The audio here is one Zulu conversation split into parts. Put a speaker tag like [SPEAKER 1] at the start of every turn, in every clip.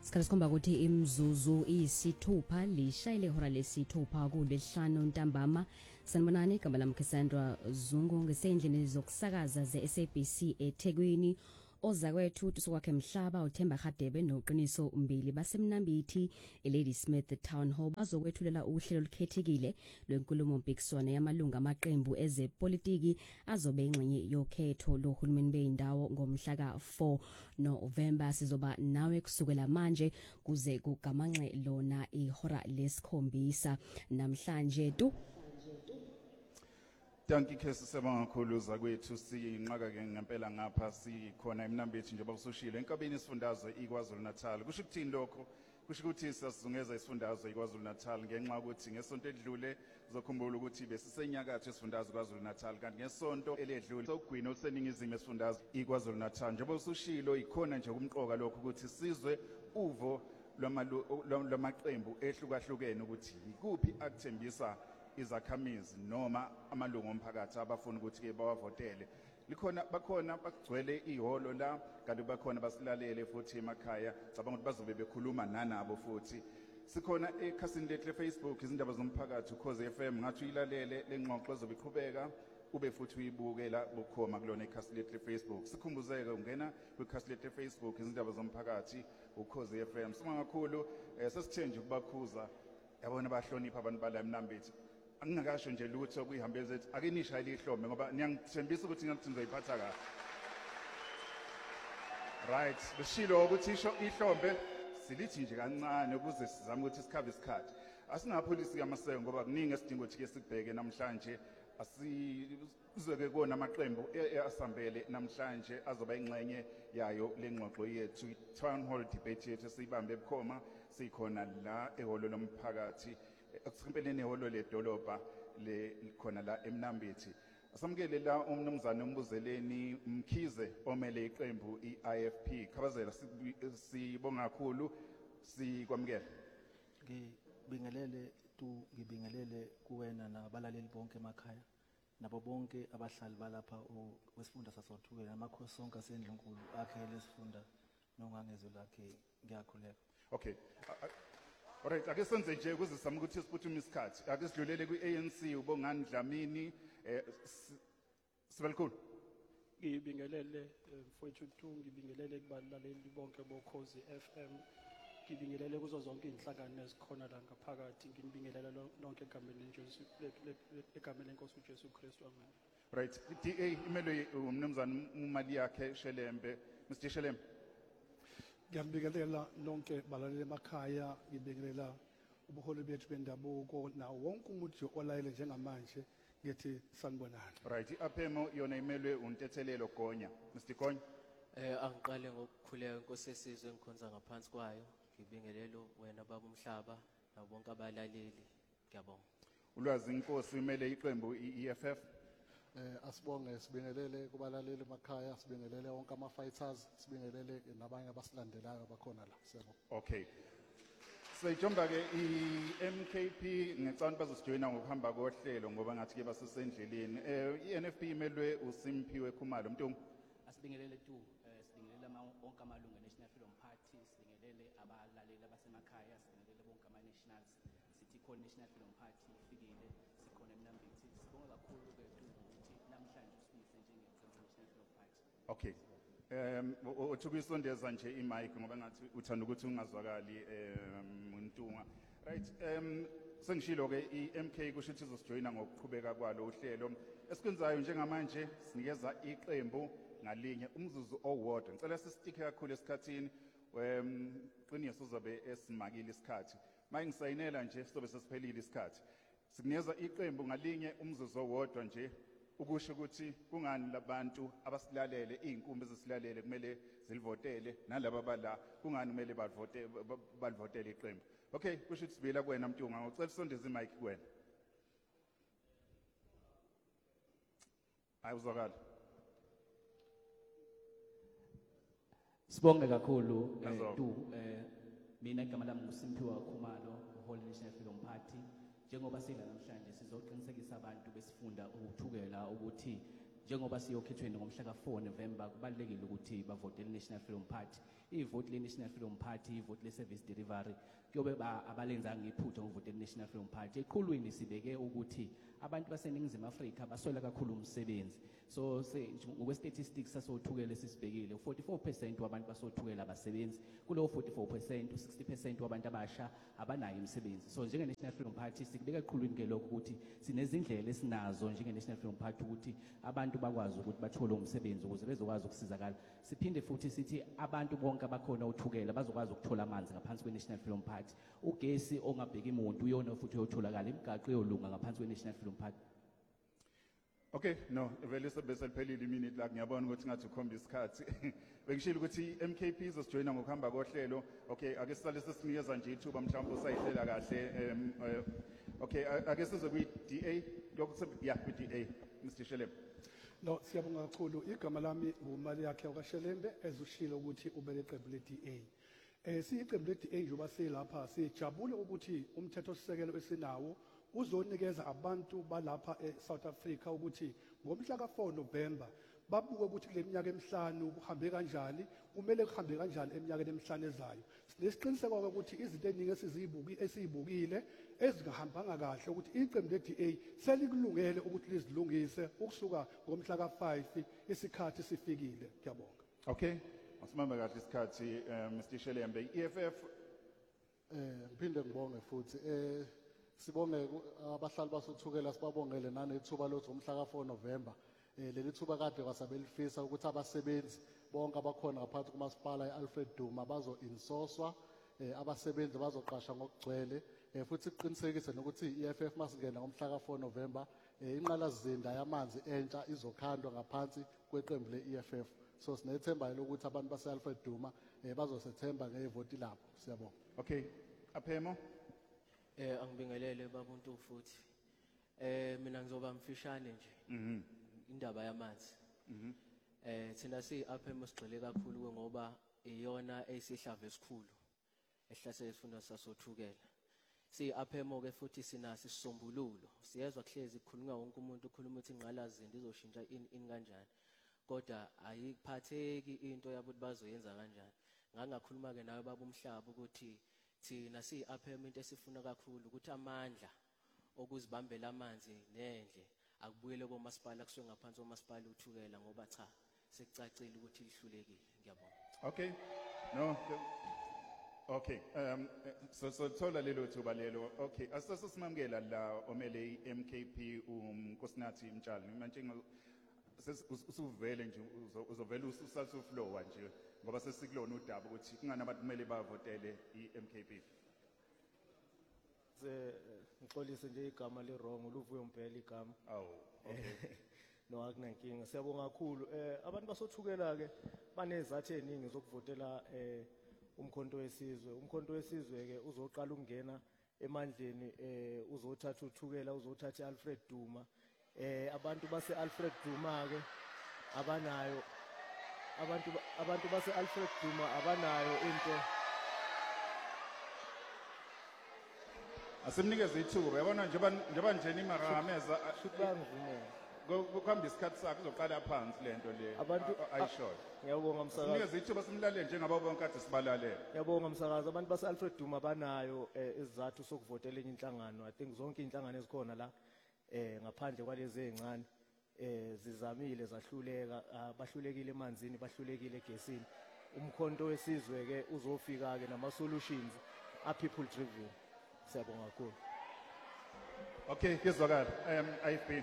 [SPEAKER 1] Sikhathi sikhomba ukuthi imzuzu iyisithupha lishayile ihora lesithupha kulesihlanu ntambama. Sanibonani, igama lami Cassandra Zungu ngesendlini zokusakaza ze-SABC eThekwini. Ozakwethu tusokwakhe Mhlaba, uThemba Hadebe noQiniso Mbili basemnambithi eLady Smith Town Hall bazokwethulela uhlelo olukhethekile lwenkulumo mpikiswano yamalunga amaqembu ezepolitiki azobe ingxenye yokhetho lohulumeni beyindawo ngomhla ka-4 November. Sizoba nawe kusukela manje kuze kugamanxe lona ihora lesikhombisa namhlanje tu.
[SPEAKER 2] Danki khesi sebanga kakhulu zakwethu siyinqaka ke ngempela ngapha sikhona emnambithi njengoba usushilo enkabini isifundazwe iKwaZulu Natal. Kusho ukuthini lokho? Kusho ukuthi sasizungeza isifundazwe iKwaZulu Natal ngenxa ukuthi ngesonto edlule zokhumbula ukuthi besisenyakatho isifundazwe iKwaZulu Natal kanti ngesonto eledlule sokugwina useningizimu esifundazwe iKwaZulu Natal. Njengoba usushilo ikhona nje kumqoka lokho ukuthi sizwe uvo lwamaqembu ehlukahlukene ukuthi ikuphi akuthembisa izakhamizi noma amalungu omphakathi abafuna ukuthi ke bawavotele. Bakhona bagcwele ihholo la kanti bakhona basilalele futhi emakhaya cabanga ukuthi bazobe bekhuluma nanabo futhi. Sikhona ekhasini lethu leFacebook izindaba zomphakathi Ukhozi FM ngathi uyilalele lengxoxo ezobe iqhubeka ube futhi uyibukela bukhoma kulona ikhasi lethu leFacebook. Sikhumbuzeke ungena kwikhasi lethu leFacebook izindaba zomphakathi Ukhozi FM. Sibonga kakhulu sesithe nje ukubakhuza yabona bahlonipha abantu bala emnambithi. Angingakasho nje lutho kuyihambele zethu ake nishayile ihlombe ngoba niyangithembisa ukuthi ngathi nizoyiphatha kahle. Right, beshilo ukuthi isho ihlombe silithi nje kancane ukuze sizame ukuthi sikhave isikhathi. Asingapholisi kaMaseko ngoba kuningi esidinga ukuthi ke sikubheke namhlanje. Asizweke kona amaqembu asambele namhlanje azoba ingxenye yayo lengxoxo yethu town hall debate yethu siyibambe ebukhoma sikhona la ehholo lomphakathi ekusimpeleni ehholo ledolobha khona la emnambithi. Asamukele la umnumzane umbuzeleni Mkhize omele iqembu iIFP. Khabazela sibonga kakhulu sikwamukela.
[SPEAKER 3] Ngibingelele kuwena nabalaleli bonke emakhaya nabo bonke abahlali balapha wesifunda sasothukela namakhosi sonke asendlunkulu akhe lesifunda nongangezwe lakhe ngiyakhuleka.
[SPEAKER 2] Okay. Alright, ake senze nje ukuze sami ukuthi siphuthume isikhathi. Ake sidlulele kwiANC uBongani Dlamini sibalikhulu.
[SPEAKER 4] Ngibingelele mfowethu Tu, ngibingelele kubalaleli bonke boKhozi FM. Ngibingelele kuzo zonke inhlangano ezikhona la ngaphakathi. Ngibingelela lonke egameni leNkosi egameni leNkosi uJesu Kristu. Amen.
[SPEAKER 2] Right, DA imelo umnumzane umali yakhe Shelembe. Mr. Shelembe.
[SPEAKER 5] Ngiyabingelela lonke balaleli emakhaya, ngibingelela ubuholi bethu bendabuko nawo wonke umuntu olayele njengamanje ngithi sanibonani.
[SPEAKER 2] Right, iAPEMO yona imelwe uNtethelelo Gonya. Mr. Gonya.
[SPEAKER 6] Angiqale ngokukhuleka Nkosi yesizwe engikhonza ngaphansi kwayo. Ngibingelela wena baba uMhlaba nabo bonke abalaleli. Ngiyabonga.
[SPEAKER 2] Ulwazi Inkosi imele iqembu iEFF.
[SPEAKER 7] Asibonge sibingelele kubalaleli emakhaya, sibingelele wonke ama-fighters, sibingelele nabanye abasilandelayo bakhona la. Siyabonga.
[SPEAKER 2] Okay. Sejomba ke iMKP ngecala bazosijoyina ngokuhamba kohlelo ngoba ngathi ke basesendleleni. iNFP imelwe uSimphiwe Khumalo Mtungu.
[SPEAKER 8] Asibingelele Tu, sibingelele wonke amalunga National Freedom Party, sibingelele abalaleli abasemakhaya, sibingelele bonke ama-nationals. Sithi khona National Freedom Party ifikile, sikhona emnambithi. Sibonga kakhulu ke Tu ukuthi namhlanje usibise njenge-National Freedom Party.
[SPEAKER 2] Okay. Uthukisondeza nje imic ngoba ngathi uthanda ukuthi ungazwakali Ntunga. Right, sengishilo ke iMK kusho ukuthi izosijoyina ngokuqhubeka kwalo uhlelo. Esikwenzayo njengamanje sinikeza iqembu ngalinye umzuzu owodwa. Ngicela sisitike kakhulu esikhathini. Qiniso uzobe esimakile isikhathi. Mayingisayinela nje sizobe sesiphelile isikhathi. Sikunikeza iqembu ngalinye umzuzu owodwa nje. Ukusho ukuthi kungani labantu abasilalele izinkumbi ezisilalele kumele zilivotele nalabo bala kungani kumele balivotele iqembu. Okay, kusho ukuthi sibila kuwena Mtunga ngicela sondeze imic kuwena. Ayuzwakala.
[SPEAKER 8] Sibonge kakhulu Tu, mina igama lami nguSimphiwe Khumalo, Whole National Freedom Party. Njengoba sila namhlanje sizoqinisekisa abantu besifunda ukuthukela ukuthi njengoba siyokhethweni ngomhla ka4 November kubalekile ukuthi bavotele iNational Freedom Party. Ivoti leNational Freedom Party, ivoti leService Delivery kuyobe abalenzanga iphutha ngokuvotela iNational Freedom Party. Eqhulwini sibeke ukuthi abantu baseNingizimu Afrika baswela kakhulu umsebenzi. So ngokwe statistics sasothukele sisibhekile 44% wabantu basothukela abasebenzi. Kulo 44% 60% wabantu abasha abanayo imisebenzi. So njenge National Freedom Party sikubeka eqhulwini ke lokho ukuthi sinezindlela esinazo njenge National Freedom Party ukuthi abantu bakwazi ukuthi bathole umsebenzi ukuze bezokwazi ukusizakala. Siphinde futhi sithi abantu bonke abakhona uthukela bazokwazi ukuthola amanzi ngaphansi kweNational Freedom Party. Ugesi ongabheki imuntu uyona futhi uyotholakala imigaqo yolunga ngaphansi kweNational Freedom Party.
[SPEAKER 2] Okay, no, vele sebese liphelile iminute la ngiyabona ukuthi ngathi ukhomba isikhathi. Bengishilo ukuthi MKP izosijoyina ngokuhamba kohlelo. Okay, ake sisale sesinikeza nje ithuba mhlawumbe usayihlela kahle. Okay, ake size kwi DA lokho yeah kwi DA Mr Shelembe.
[SPEAKER 5] No, siyabonga kakhulu. Igama lami ngumali yakhe ukaShelembe ezushilo ukuthi ubele iqembu le-DA. Siyiqembu le-DA njengoba silapha sijabule ukuthi umthetho sisekelo esinawo uzonikeza abantu balapha eSouth Africa ukuthi ngomhla ka4 November babuke ukuthi kule minyaka emihlanu kuhambe kanjani, kumele kuhambe kanjani eminyakeni emihlanu ezayo. Sinesiqiniseko ukuthi izinto eziningi esizibukile ezingahambanga kahle ukuthi iqembu le-DA selikulungele ukuthi lizilungise ukusuka ngomhla ka5 isikhathi sifikile. Ngiyabonga.
[SPEAKER 2] Okay, asimama kahle isikhathi Mr Shelembe. EFF
[SPEAKER 7] Ngiphinde ngibonge futhi sibonge abahlali basothukela sibabongele nanethuba lothi umhla ka4 November leli thuba kade kwasabelifisa ukuthi abasebenzi bonke abakhona ngaphansi kumasipala eAlfred Duma bazo insoswa abasebenzi bazoqasha ngokugcwele futhi siqinisekise nokuthi iEFF masingena ngomhla ka4 November inqalazinda yamanzi entsha izokhandwa ngaphansi kweqembu leEFF. So sinethemba lokuthi abantu baseAlfred Duma bazosethemba ngevoti labo. Siyabonga.
[SPEAKER 2] Okay, Aphemo.
[SPEAKER 6] Angibingelele babuntu futhi. Mina ngizoba mfishane nje. Indaba yamanzi. Thina siAphemo sigxile kakhulu ngoba iyona esihlava esikhulu ehlasela isifunda sasothukela. SiAphemo ke futhi sinasi isisombululo. Siyezwa kuhlezi kukhulunywa wonke umuntu ukhuluma ukuthi ingqalazinda izoshintsha ini kanjani. Kodwa ayiphatheki into yabo ukuthi bazoyenza kanjani. Ngangakhuluma ke nawe baba umhlaba ukuthi thina siAphemo into esifuna kakhulu ukuthi amandla okuzibambela amanzi nendle akubuyele komasipala kusuke ngaphansi komasipala uthukela ngoba cha sekucacile ukuthi lihlulekile. Ngiyabonga.
[SPEAKER 2] Okay. No. Okay. So thola lelo thuba lelo. Okay. Asisesimamukela la omele iMKP uNkosinathi Mtshali. Manje usuvele nje uzovela usalso flow nje ngoba sesikulona udaba ukuthi kungani abantu kumele bavotele iMKP.
[SPEAKER 3] Ngixolise nje igama le wrong uluvuyo mpela igama.
[SPEAKER 2] Okay.
[SPEAKER 3] No akunankinga. Siyabonga kakhulu. Abantu basothukela ke banezathi eziningi zokuvotela umkhonto wesizwe. Umkhonto wesizwe ke uzoqala ukungena emandleni uzothatha uthukela uzothatha iAlfred Duma. Abantu base Alfred Duma ke abanayo abantu base Alfred Duma abanayo into.
[SPEAKER 2] Asimnikeze ithuba yabona njengoba njeni Marameza
[SPEAKER 3] Shukubangivumela.
[SPEAKER 2] Kukhamba isikhathi sakhe uzoqala phansi lento le
[SPEAKER 3] Abantu
[SPEAKER 2] ayishoyo.
[SPEAKER 3] Ngiyabonga msakazi.
[SPEAKER 2] Sinikeze ithuba simlalele njengabo bonke kade sibalalele.
[SPEAKER 3] Ngiyabonga msakazi. Abantu base Alfred Duma banayo isizathu sokuvotela enye inhlangano. I think zonke inhlangano ezikhona la ngaphandle kwalezi ezincane zizamile zahluleka bahlulekile emanzini bahlulekile egesini. Umkhonto wesizwe ke uzofika ke nama solutions a people driven. Siyabonga kakhulu.
[SPEAKER 2] Okay, kuzwakala. IFP.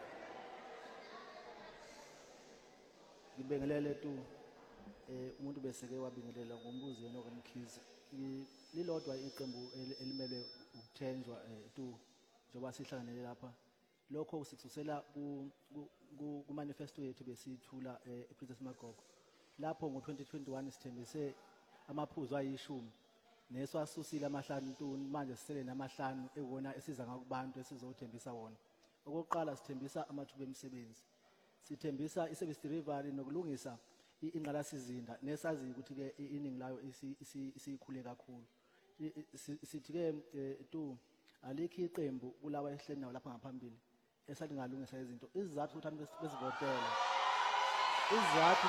[SPEAKER 3] Ngibingelele tu umuntu beseke wabingelela ngombuzo yena okamkhize. Lilodwa iqembu elimele ukuthenjwa tu njengoba sihlanganele lapha. Lokho sikususela ku manifesto yethu besithula ePrincess Magogo. Lapho ngo2021 sithembise amaphuzu ayishumi neswasusile amahlanu ntuni manje sisele namahlanu ekona esiza ngakubantu esizothembisa wona. Okokuqala sithembisa amathuba emisebenzi. Sithembisa iservice delivery nokulungisa ingqalasizinda nesazi ukuthi ke iningi layo isikhule kakhulu. Sithi ke tu alikho iqembu kulawa ehleli nawo lapha ngaphambili esalingalungisa izinto isizathu ukuthi abantu besivotele isizathu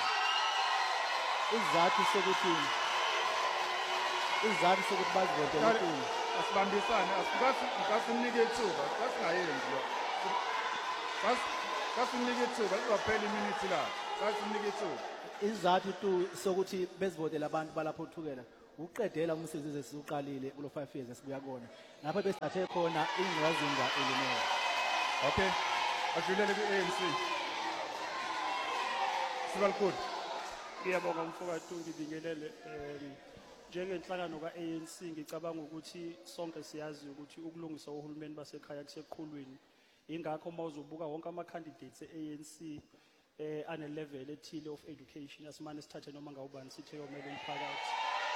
[SPEAKER 3] sokuthi bazivotele
[SPEAKER 2] asibambisane asinike ithuba sasingayenzi lo sasinike ithuba lizophela iminute la sasinike ithuba
[SPEAKER 3] isizathu sokuthi bezivotele abantu balapho uthukela ukuqedela umsebenzi esiwuqalile kulo 5 years esibuya kona lapho besithathe khona ingqwazinga elimele.
[SPEAKER 2] Okay, ajulele ku-ANC Sibalkhulu.
[SPEAKER 4] Ngiyabonga mfowethu ngibingelele njengenhlangano ka-ANC ngicabanga ukuthi sonke siyazi ukuthi ukulungisa uhulumeni basekhaya kuseqhulwini ingakho mawuzobuka wonke ama-candidates e-ANC ane-level ethile of education asimane sithathe noma ngawubani sithe yomele umphakathi.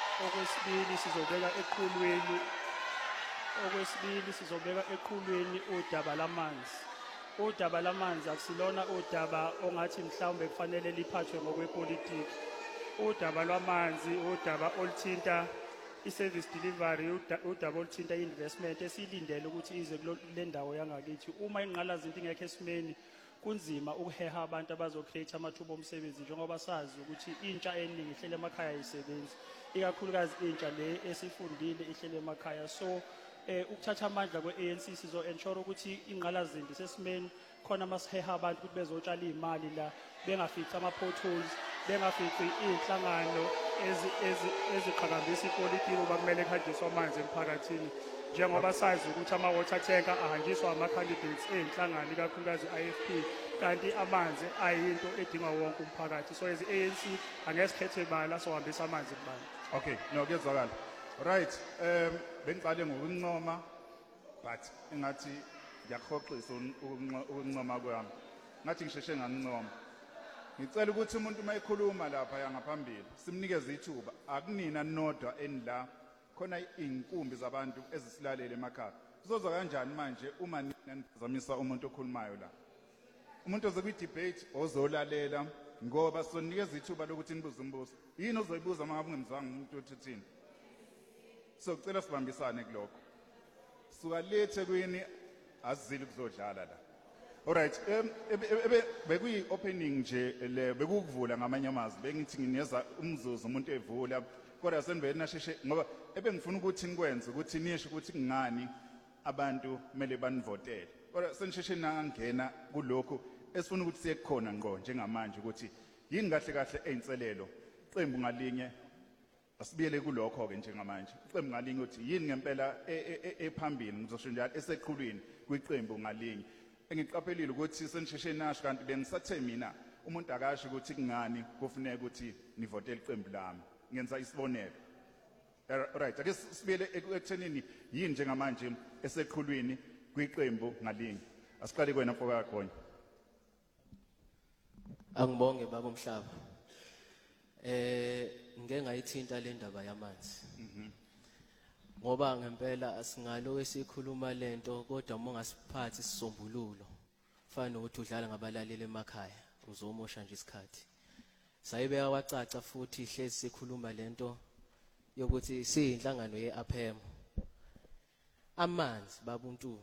[SPEAKER 4] Okwesibili sizobeka eqhulwini udaba lamanzi. Udaba lamanzi akusilona udaba ongathi mhlawumbe kufanele liphathwe ngokwepolitiki. Udaba lwamanzi udaba oluthinta i-service delivery udaba oluthinta i-investment esilindele ukuthi ize kule ndawo yangakithi. Uma ingqalazinto ingekho esimeni kunzima ukuheha abantu abazocreate amathuba omsebenzi njengoba sazi ukuthi intsha eningi ihlele emakhaya ayisebenzi ikakhulukazi intsha le esifundile ihlele emakhaya. So ukuthatha amandla kwe-ANC sizo-ensure ukuthi ingqalazinto sesimeni khona masiheha abantu ukuthi bezotshala iy'mali la bengafici ama-potholes bengafici iy'nhlangano eziqhakambisa ipolitiki uba kumele kuhanjiswe amanzi emphakathini njengoba sazi ukuthi ama-water tanker ahanjiswa ama-candidates ey'nhlangano ikakhulukazi i-IFP kanti amanzi ayinto edinga wonke umphakathi. So as i-ANC angeke sikhethe bala sohambisa amanzi kubani.
[SPEAKER 2] Okay, no kuyezwakala. Right, bengiqale ngokuncoma but engathi ngiyakhoxisa ukuncoma kwami. Ngathi ngisheshe ngancoma. Ngicela ukuthi umuntu mayikhuluma lapha yangaphambili simnikeze ithuba akunina nodwa endla khona inkumbi zabantu ezisilalele emakhaya. Kuzozwa kanjani manje uma nizamisa umuntu okhulumayo la? Umuntu ozobe debate ozolalela ngoba sonikeza ithuba lokuthi nibuze umbuzo. Yini ozoyibuza uma ungemzwanga umuntu othithini? So kucela sibambisane kuloko. Suka lethe kwini azizile kuzodlala la. Alright, bekuyi opening nje le bekuvula ngamanye amazwi bengithi ngineza umzuzu umuntu evula kodwa senivele nasheshe ngoba ebengifuna ukuthi nikwenze ukuthi nisho ukuthi kungani abantu kumele banivotele. Kodwa senisheshe nangena kuloko esifuna ukuthi siye khona ngqo njengamanje ukuthi yini kahle einselelo iqembu ngalinye asibiyele kulokho ke njengamanje iqembu ngalinye ukuthi yini ngempela ephambili ngizosho njalo eseqhulwini kwiqembu ngalinye. Engiqaphelile ukuthi senisheshe nasho kanti bengisathe mina umuntu akasho ukuthi kungani kufanele ukuthi nivotele iqembu lami. Ngenza isibonelo. Right, ake sibiyele ekuthenini yini njengamanje eseqhulwini kwiqembu ngalinye. Asiqale kwena mfoka Gonya.
[SPEAKER 6] Angibonge baba umhlaba. Ngeke ngayithinta le ndaba yamanzi. Ngoba ngempela asingalo esikhuluma lento kodwa uma ungasiphathi isisombululo fana nokuthi udlala ngabalaleli emakhaya uzomosha nje isikhathi. Sayibeka wacaca futhi ihlezi sikhuluma lento yokuthi siyinhlangano ye-APM. Amanzi babuntu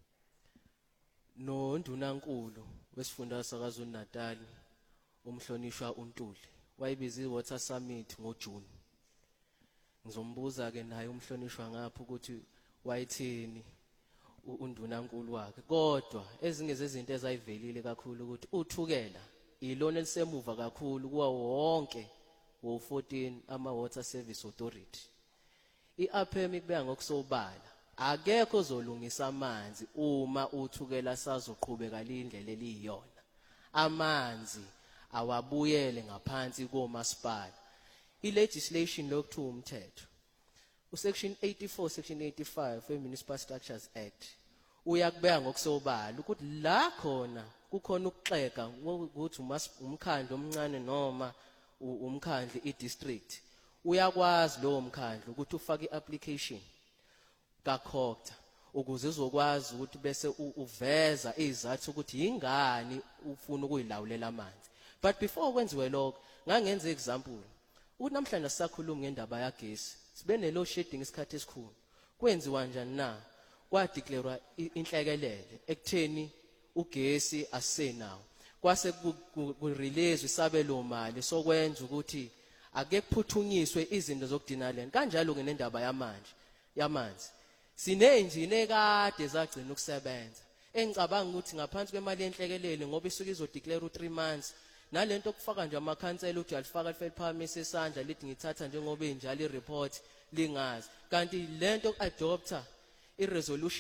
[SPEAKER 6] noNdunankulu wesifunda sakaZulu Natal umhlonishwa uNtuli wayibiza iWater Summit ngoJune. Ngizombuza ke naye umhlonishwa ngapha ukuthi wayithini uNdunankulu wakhe kodwa ezinye zezinto ezayivelile kakhulu ukuthi uthukela ilona elisemuva kakhulu kuwa wonke wo14 ama-Water Service Authority. I-APM ikubeka ngokusobala akekho ozolungisa amanzi uma uthukela sazoqhubeka indlela eliyiyona. Amanzi awabuyele ngaphansi komasipala. I-legislation lokuthiwa umthetho usection 84 section 85 we-Municipal Structures Act uyakubeka ngokusobala ukuthi la khona kukhona ukuxeka ukuthi umkhandlu omncane noma umkhandlu i-district uyakwazi lowo mkhandlu ukuthi ufake i-application kakhokta ukuze uzokwazi ukuthi bese uveza izathu ukuthi yingani ufuna ukuyilawulela amanzi. But before kwenziwe lokho ngangenza example ukuthi namhlanje sisakhuluma ngendaba yagesi sibe ne-load shedding isikhathi esikhulu kwenziwa njani na kwadeclarewa inhlekelele ekutheni ugesi asisenawo kwase kurelease isabelo mali sokwenza ukuthi ake kuphuthunyiswe izinto zokudinaland kanjalo ke nendaba yamanzi sinenjini ekade zagcina ukusebenza engicabanga ukuthi ngaphansi kwemali yenhlekelele ngoba isuke izodeclare u3 months nalento okufaka nje amakhansela uthi alifaka liphakamisa isandla lithi ngithatha njengoba injalo ireport lingazi kanti lento adopter iresolution